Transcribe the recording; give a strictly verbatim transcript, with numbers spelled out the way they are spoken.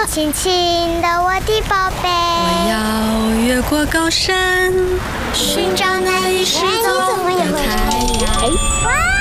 轻轻的我的宝贝， 我要越过高山，寻找那已失踪的太阳。 哇！